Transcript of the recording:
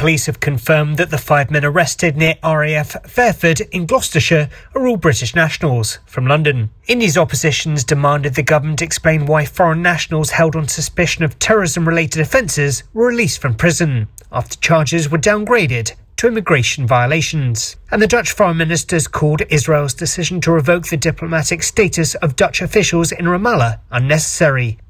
police have confirmed that the 5 men arrested near RAF Fairford in Gloucestershire are all British nationals from London. India's oppositions demanded the government explain why foreign nationals held on suspicion of terrorism-related offences were released from prison, after charges were downgraded to immigration violations. And the Dutch Foreign Minister's called Israel's decision to revoke the diplomatic status of Dutch officials in Ramallah unnecessary.